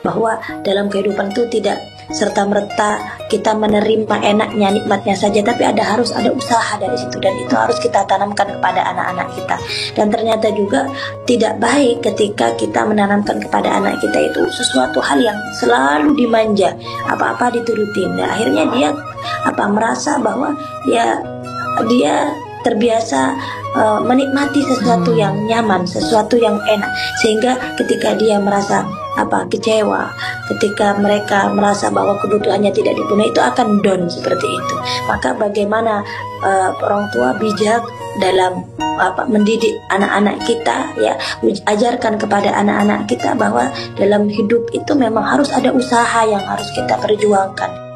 bahwa dalam kehidupan itu tidak serta-merta kita menerima enaknya, nikmatnya saja, tapi harus ada usaha dari situ, dan itu harus kita tanamkan kepada anak-anak kita. Dan ternyata juga tidak baik ketika kita menanamkan kepada anak kita itu sesuatu hal yang selalu dimanja, apa-apa diturutin. Dan akhirnya dia merasa bahwa dia terbiasa menikmati sesuatu yang nyaman, sesuatu yang enak, sehingga ketika dia merasa kecewa, ketika mereka merasa bahwa kebutuhannya tidak dipenuhi, itu akan down seperti itu. Maka bagaimana orang tua bijak dalam mendidik anak-anak kita, ya, ajarkan kepada anak-anak kita bahwa dalam hidup itu memang harus ada usaha yang harus kita perjuangkan.